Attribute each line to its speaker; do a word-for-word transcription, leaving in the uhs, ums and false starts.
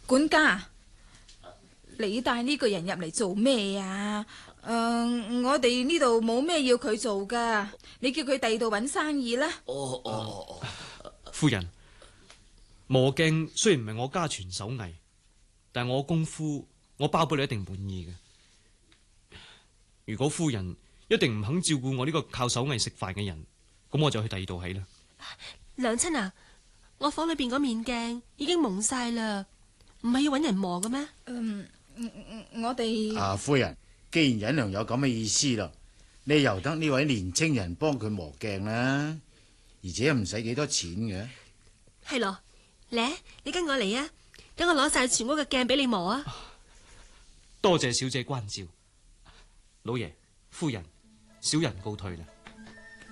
Speaker 1: 管家，你帶呢個人入嚟做咩啊？誒、呃，我哋呢度冇咩要佢做噶，你叫佢第二度搵生意啦。
Speaker 2: 哦哦哦哦，
Speaker 3: 夫人，磨鏡雖然唔係我家傳手藝，但係我功夫，我包保你一定滿意嘅。如果夫人一定唔肯照顧我呢個靠手藝食飯嘅人，咁我就去第二度起啦。
Speaker 4: 娘親啊，我房裏邊嗰面鏡已經蒙晒啦，唔係要搵人磨嘅咩？
Speaker 1: 嗯，我哋
Speaker 5: 啊，夫人，既然忍娘有咁嘅意思啦，你由得呢位年青人幫佢磨鏡啦，而且唔使幾多錢嘅。
Speaker 4: 係咯，嚟，你跟我嚟啊，等我攞晒全屋嘅鏡俾你磨啊！
Speaker 3: 多謝小姐關照，老爺夫人，小人告退啦。